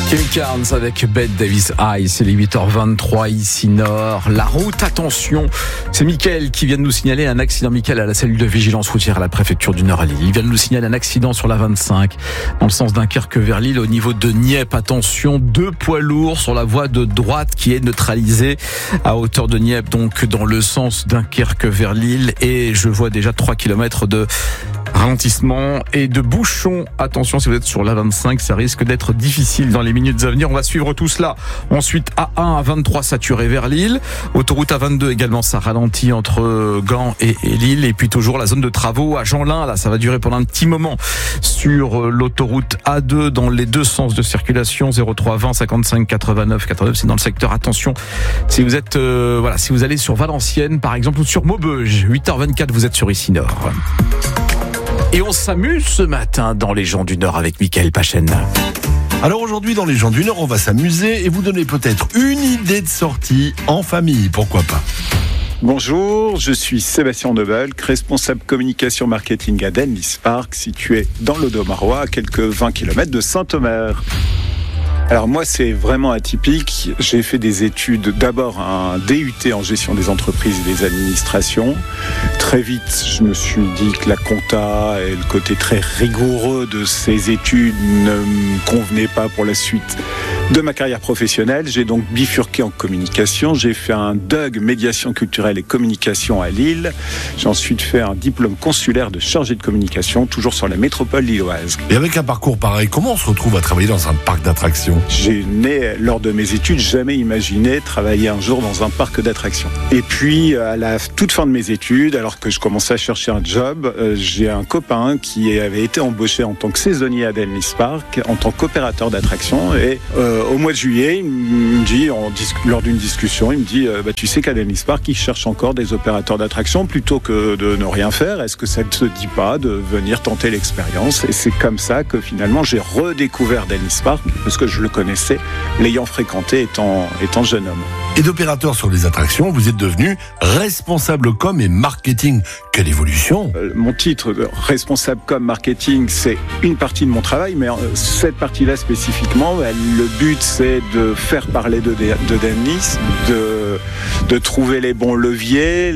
Kim Carnes avec Bette Davis High, c'est les 8h23 ici Nord. La route, attention, c'est Mickaël qui vient de nous signaler un accident. Mickaël à la cellule de vigilance routière à la préfecture du Nord à Lille. Il vient de nous signaler un accident sur la 25 dans le sens Dunkerque vers Lille au niveau de Nieppe. Attention, 2 poids lourds sur la voie de droite qui est neutralisée à hauteur de Nieppe, donc dans le sens Dunkerque vers Lille. Et je vois déjà 3 km de ralentissement et de bouchons. Attention, si vous êtes sur la 25, ça risque d'être difficile dans les minutes à venir. On va suivre tout cela. Ensuite, A1 à 23 saturé vers Lille. Autoroute A22 également, ça ralentit entre Gand et Lille. Et puis toujours la zone de travaux à Jeanlin. Là, ça va durer pendant un petit moment sur l'autoroute A2 dans les deux sens de circulation. 03 20 55 89 89. C'est dans le secteur. Attention, si vous êtes si vous allez sur Valenciennes par exemple ou sur Maubeuge. 8h24, vous êtes sur ici Nord. Et on s'amuse ce matin dans Les gens du Nord avec Mickaël Pachen. Alors aujourd'hui dans Les gens du Nord, on va s'amuser et vous donner peut-être une idée de sortie en famille, pourquoi pas. Bonjour, je suis Sébastien Nebelk, responsable communication marketing à Denlis Park, situé dans l'Audomarois, à quelques 20 km de Saint-Omer. Alors moi, c'est vraiment atypique. J'ai fait des études, d'abord un DUT en gestion des entreprises et des administrations. Très vite, je me suis dit que la compta et le côté très rigoureux de ces études ne me convenaient pas pour la suite de ma carrière professionnelle. J'ai donc bifurqué en communication. J'ai fait un DUG, médiation culturelle et communication à Lille. J'ai ensuite fait un diplôme consulaire de chargé de communication, toujours sur la métropole lilloise. Et avec un parcours pareil, comment on se retrouve à travailler dans un parc d'attractions ? J'ai lors de mes études, jamais imaginé travailler un jour dans un parc d'attractions. Et puis, à la toute fin de mes études, alors que je commençais à chercher un job, j'ai un copain qui avait été embauché en tant que saisonnier à Denlis Park, en tant qu'opérateur d'attractions. Et au mois de juillet, il me dit, lors d'une discussion, il me dit tu sais qu'à Denlis Park, ils cherchent encore des opérateurs d'attractions plutôt que de ne rien faire. Est-ce que ça ne te dit pas de venir tenter l'expérience ? Et c'est comme ça que finalement, j'ai redécouvert Denlis Park, parce que je le connaissais, l'ayant fréquenté étant jeune homme. Et d'opérateur sur les attractions, vous êtes devenu responsable com et marketing. Quelle évolution ! Mon titre de responsable com marketing, c'est une partie de mon travail, mais cette partie-là spécifiquement, le but c'est de faire parler de Denlis, de trouver les bons leviers,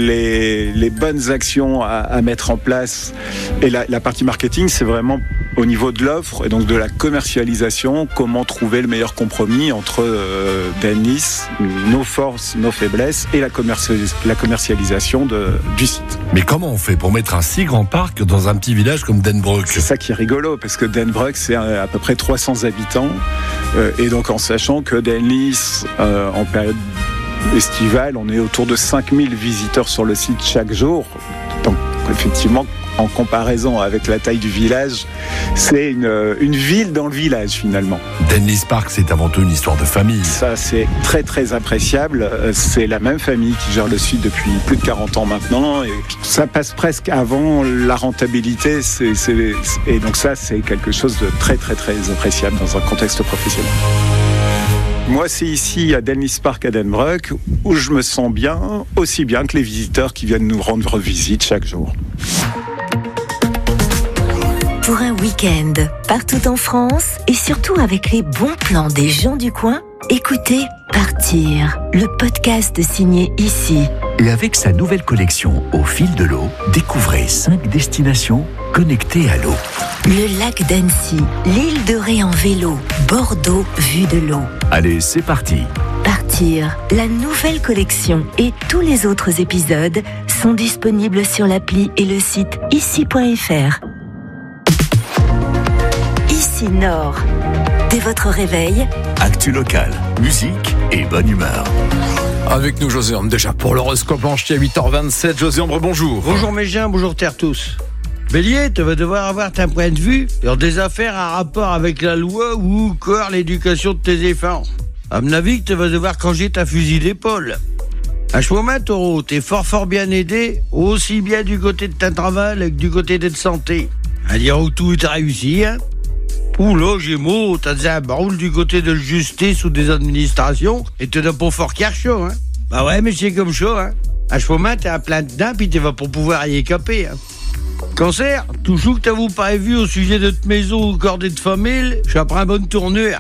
les bonnes actions à mettre en place. Et la partie marketing, c'est vraiment au niveau de l'offre et donc de la commercialisation, comment trouver le meilleur compromis entre Denlis, nos forces, nos faiblesses et la commercialisation du site. Mais comment on fait pour mettre un si grand parc dans un petit village comme Denbroek ? C'est ça qui est rigolo, parce que Denbroek, c'est à peu près 300 habitants. Et donc en sachant que Denlis, en période estivale, on est autour de 5000 visiteurs sur le site chaque jour. Donc effectivement, en comparaison avec la taille du village, c'est une ville dans le village finalement. Denlis Park, c'est avant tout une histoire de famille. Ça, c'est très très appréciable. C'est la même famille qui gère le site depuis plus de 40 ans maintenant. Et ça passe presque avant la rentabilité. Et donc ça, c'est quelque chose de très très très appréciable dans un contexte professionnel. Moi, c'est ici, à Denlis Park à Denbroek, où je me sens bien, aussi bien que les visiteurs qui viennent nous rendre visite chaque jour. Pour un week-end, partout en France, et surtout avec les bons plans des gens du coin, écoutez Partir, le podcast signé ici. Et avec sa nouvelle collection Au fil de l'eau, découvrez 5 destinations connectées à l'eau. Le lac d'Annecy, l'île de Ré en vélo, Bordeaux, vue de l'eau. Allez, c'est parti. Partir, la nouvelle collection et tous les autres épisodes sont disponibles sur l'appli et le site ici.fr. Ici Nord. Dès votre réveil, Actu locale, musique et bonne humeur. Avec nous José Ambre déjà pour l'horoscope en ch'ti à 8h27. José Ambre, bonjour. Bonjour mes gens, bonjour terre tous. Bélier, tu vas devoir avoir un point de vue sur des affaires en rapport avec la loi ou encore l'éducation de tes enfants. À mon avis, tu vas devoir changer ta fusil d'épaule. À ce moment, Taureau, t'es fort bien aidé, aussi bien du côté de ton travail que du côté de ta santé. À dire où tout est réussi, hein. Ouh là, Gémeaux, t'as dit un baroule du côté de la justice ou des administrations et t'es pas fort chaud, hein. Bah ouais, mais c'est comme ça, hein. À ce moment, t'es à plein dedans pis tu vas pas pouvoir y écaper, hein. Cancer, toujours que t'avais pas vu au sujet de ta maison ou cordée de famille, ça prend une bonne tournure.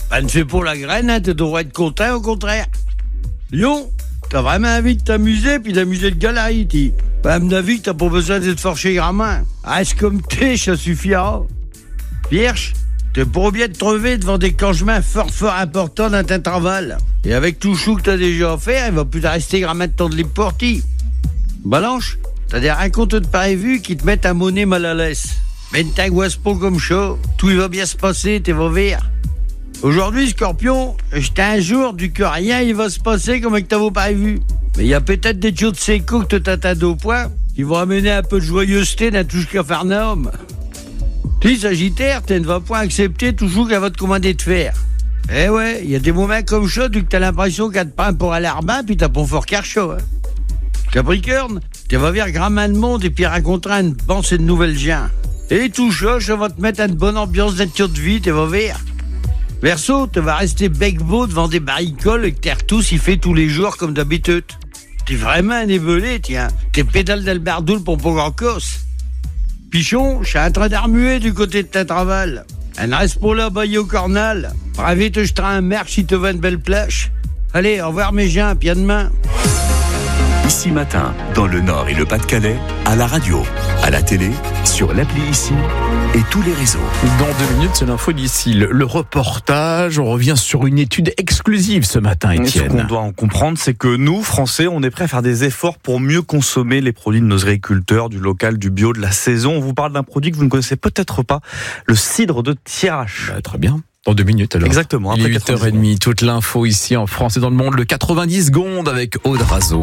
Bah, ne fais pour la graine, hein, tu devrais être content, au contraire. Lyon, t'as vraiment envie de t'amuser, puis d'amuser le gars là, Haïti. Bah, à mon avis, t'as pas besoin de te forcer gramin. Reste comme t'es, ça suffira. Vierge, t'es pour bien te trouver devant des cangements fort importants dans ton travail. Et avec tout chou que t'as déjà fait, il va plus te rester gramin de temps de libre pour ti. Balanche, t'as des rencontres de prévues qui te mettent à monnaie mal à l'aise. Mais ne t'angoisse pas comme ça, tout il va bien se passer, t'es va vert. Aujourd'hui, Scorpion, j'étais un jour du que rien il va se passer comme que t'avais prévu. Mais il y a peut-être des jours de séco que t'attends au point qui vont amener un peu de joyeuseté dans tout ce Capharnaüm. Tu Sagittaire, tu ne vas pas accepter toujours qu'elle va te commander de faire. Eh ouais, il y a des moments comme ça, tu t'as l'impression qu'elle te prend pour aller à l'arbain, puis t'as pas fort carcho, hein. Capricorne, tu vas vers grand man de monde et puis raconter une pensée de nouvelles gens. Et tout ça va te mettre à une bonne ambiance nature de vie, tu vas vers. Verseau, tu vas rester bec-beau devant des baricoles et que t'es tous y fait tous les jours comme d'habitude. T'es vraiment un ébelé, tiens. T'es pédale d'Albardoul pour pas grand cause. Pichon, je suis en train d'armuer du côté de ta travail. Elle ne reste pas là, baillé au cornal. Bravé, te jeterai un merch si te veux une belle plage. Allez, au revoir mes gens, puis à demain. Ici Matin, dans le Nord et le Pas-de-Calais, à la radio, à la télé, sur l'appli Ici et tous les réseaux. Dans 2 minutes, c'est l'info d'ici. Le reportage, on revient sur une étude exclusive ce matin, Étienne. Ce qu'on doit en comprendre, c'est que nous, Français, on est prêts à faire des efforts pour mieux consommer les produits de nos agriculteurs, du local, du bio, de la saison. On vous parle d'un produit que vous ne connaissez peut-être pas, le cidre de Thiérache. Bah, très bien. Dans 2 minutes alors. Exactement. Il est 8h30, toute l'info ici en France et dans le monde. Le 90 secondes avec Aude Razeau.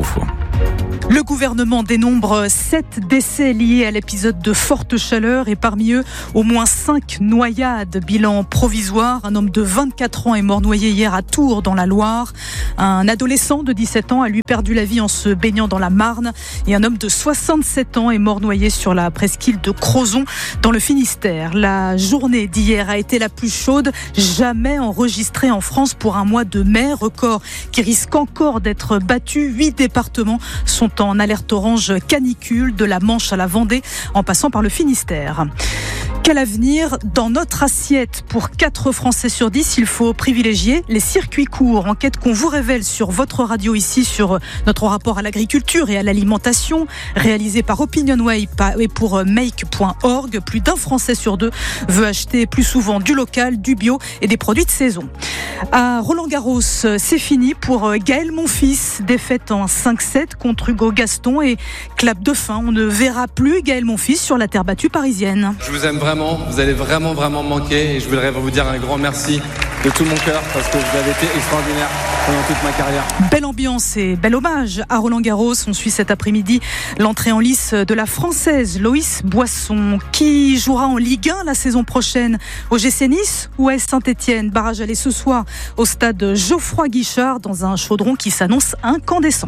Le gouvernement dénombre 7 décès liés à l'épisode de forte chaleur et parmi eux, au moins 5 noyades. Bilan provisoire, un homme de 24 ans est mort noyé hier à Tours dans la Loire. Un adolescent de 17 ans a lui perdu la vie en se baignant dans la Marne. Et un homme de 67 ans est mort noyé sur la presqu'île de Crozon dans le Finistère. La journée d'hier a été la plus chaude jamais enregistrée en France pour un mois de mai. Record qui risque encore d'être battu. 8 départements sont en alerte orange canicule, de la Manche à la Vendée, en passant par le Finistère. Quel avenir dans notre assiette? Pour 4 Français sur 10, il faut privilégier les circuits courts. Enquête qu'on vous révèle sur votre radio ici, sur notre rapport à l'agriculture et à l'alimentation, réalisé par Opinionway et pour make.org. Plus d'un Français sur 2 veut acheter plus souvent du local, du bio et des produits de saison. À Roland-Garros, c'est fini pour Gaël Monfils. Défaite en 5-7 contre Hugo Gaston et clap de fin. On ne verra plus Gaël Monfils sur la terre battue parisienne. Je vous aime vraiment, vous allez vraiment me manquer et je voudrais vous dire un grand merci de tout mon cœur parce que vous avez été extraordinaire pendant toute ma carrière. Belle ambiance et bel hommage à Roland-Garros. On suit cet après-midi l'entrée en lice de la Française Loïs Boisson qui jouera en Ligue 1 la saison prochaine au GC Nice ou à Saint-Etienne. Barrage aller ce soir au stade Geoffroy Guichard dans un chaudron qui s'annonce incandescent.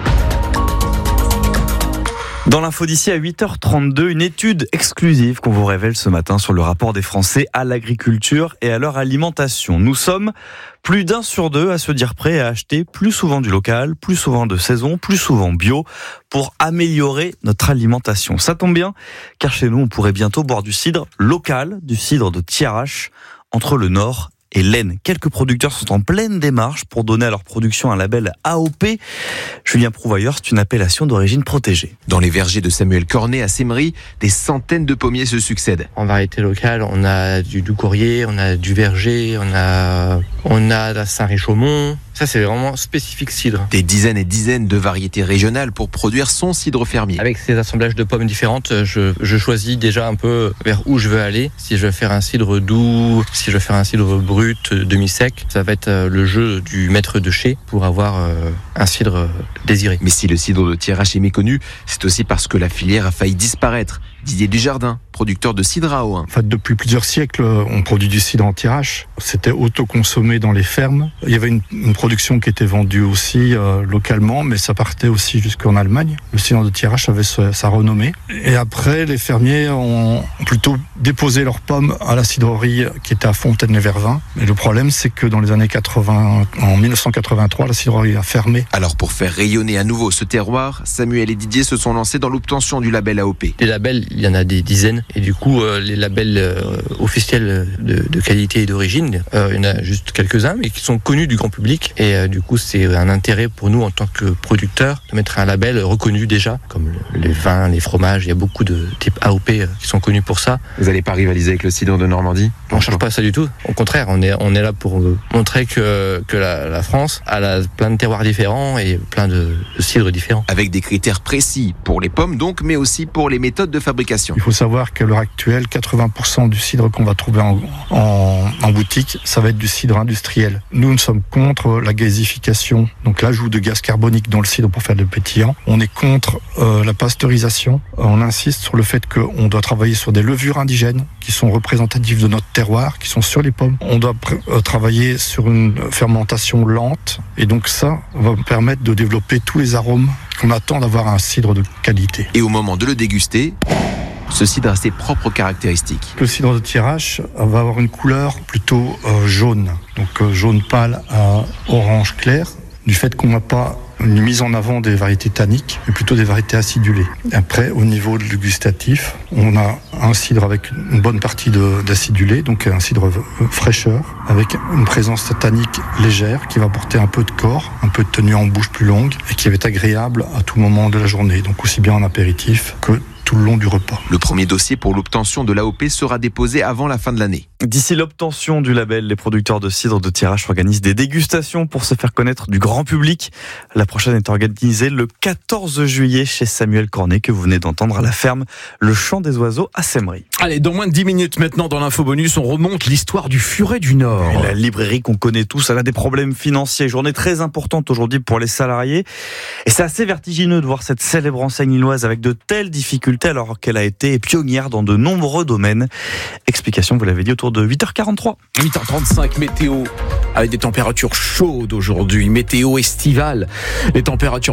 Dans l'info d'ici à 8h32, une étude exclusive qu'on vous révèle ce matin sur le rapport des Français à l'agriculture et à leur alimentation. Nous sommes plus d'1 sur 2 à se dire prêts à acheter plus souvent du local, plus souvent de saison, plus souvent bio pour améliorer notre alimentation. Ça tombe bien, car chez nous, on pourrait bientôt boire du cidre local, du cidre de Thiérache, entre le Nord et l'Aisne. Quelques producteurs sont en pleine démarche pour donner à leur production un label AOP. Julien Prouvailleur, c'est une appellation d'origine protégée. Dans les vergers de Samuel Cornet à Sémery, des centaines de pommiers se succèdent. En variété locale, on a du Doux-Courrier, on a du Verger, on a la Saint-Réchaumont. Ça, c'est vraiment spécifique cidre. Des dizaines et dizaines de variétés régionales pour produire son cidre fermier. Avec ces assemblages de pommes différentes, je choisis déjà un peu vers où je veux aller. Si je veux faire un cidre doux, si je veux faire un cidre brut, demi-sec, ça va être le jeu du maître de chez pour avoir un cidre désiré. Mais si le cidre de Thiérache est méconnu, c'est aussi parce que la filière a failli disparaître. Didier Dujardin, producteur de cidre à Auen. En fait, depuis plusieurs siècles, on produit du cidre en Thiérache. C'était autoconsommé dans les fermes. Il y avait une production qui était vendue aussi localement, mais ça partait aussi jusqu'en Allemagne. Le cidre de Thiérache avait sa renommée. Et après, les fermiers ont plutôt déposé leurs pommes à la cidrerie qui était à Fontaine-les-Vervins. Mais le problème, c'est que dans les années 80, en 1983, la cidrerie a fermé. Alors pour faire rayonner à nouveau ce terroir, Samuel et Didier se sont lancés dans l'obtention du label AOP. Les labels, il y en a des dizaines. Et du coup, les labels officiels de qualité et d'origine, il y en a juste quelques-uns, mais qui sont connus du grand public. Et du coup, c'est un intérêt pour nous en tant que producteurs de mettre un label reconnu déjà, comme les vins, les fromages. Il y a beaucoup de types AOP qui sont connus pour ça. Vous n'allez pas rivaliser avec le cidre de Normandie? On ne cherche pas ça du tout. Au contraire, on est là pour montrer que la France a plein de terroirs différents et plein de cidres différents. Avec des critères précis pour les pommes donc, mais aussi pour les méthodes de fabrication. Il faut savoir qu'à l'heure actuelle, 80% du cidre qu'on va trouver en boutique, ça va être du cidre industriel. Nous sommes contre la gazification, donc l'ajout de gaz carbonique dans le cidre pour faire de pétillant. On est contre la pasteurisation. On insiste sur le fait qu'on doit travailler sur des levures indigènes qui sont représentatives de notre terroir, qui sont sur les pommes. On doit travailler sur une fermentation lente et donc ça va permettre de développer tous les arômes qu'on attend d'avoir un cidre de qualité. Et au moment de le déguster, ce cidre a ses propres caractéristiques. Le cidre de Thiérache va avoir une couleur plutôt jaune, donc jaune pâle à orange clair, du fait qu'on n'a pas une mise en avant des variétés tanniques, mais plutôt des variétés acidulées. Après, au niveau du gustatif, on a un cidre avec une bonne partie d'acidulé, donc un cidre fraîcheur, avec une présence tannique légère qui va apporter un peu de corps, un peu de tenue en bouche plus longue, et qui va être agréable à tout moment de la journée, donc aussi bien en apéritif que tout le long du repas. Le premier dossier pour l'obtention de l'AOP sera déposé avant la fin de l'année. D'ici l'obtention du label, les producteurs de cidre de Thiérache organisent des dégustations pour se faire connaître du grand public. La prochaine est organisée le 14 juillet chez Samuel Cornet, que vous venez d'entendre à la ferme Le Chant des Oiseaux à Semmery. Allez, dans moins de 10 minutes maintenant, dans l'Info Bonus, on remonte l'histoire du Furet du Nord. Et la librairie qu'on connaît tous, elle a des problèmes financiers. Journée très importante aujourd'hui pour les salariés. Et c'est assez vertigineux de voir cette célèbre enseigne lilloise avec de telles difficultés alors qu'elle a été pionnière dans de nombreux domaines. Explication, vous l'avez dit, autour de 8h43. 8h35, météo avec des températures chaudes aujourd'hui, météo estivale. Les températures